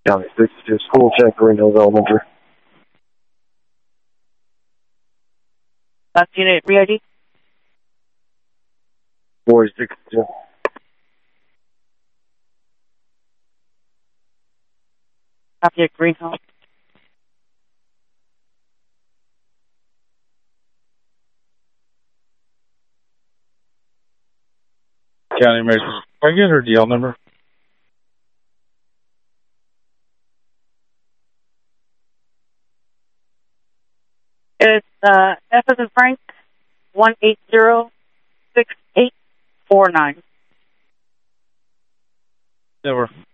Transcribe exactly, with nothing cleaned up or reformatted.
County sixty-two school check, Green Hills Elementary. Last unit, re-I D? four sixty-two. Copy at Green Hills. County Emergency. Can I get her D L number? It's uh, F as in Frank, one eight zero six eight four nine. Over.